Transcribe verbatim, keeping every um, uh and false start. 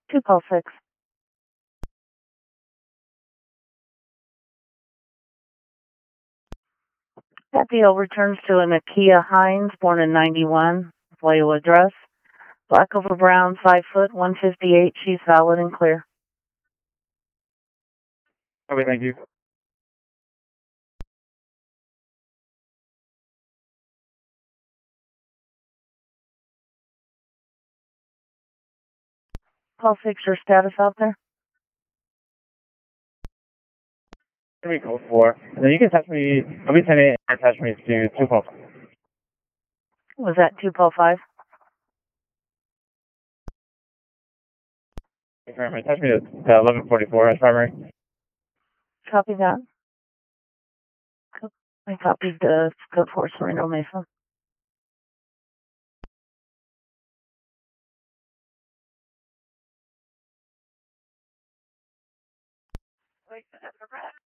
two call six. That deal returns to an Akia Hines, born in ninety-one, Vallejo address. Black over brown, five foot, one fifty-eight. She's valid and clear. Okay, thank you. Call six, your status out there? Three code four. And then you can touch me. I'll be sending attachments to two call. Was that two call five? Primary. Attach me to eleven forty-four as primary. Copy that. I copied the code for Sorrento Mesa. Wait,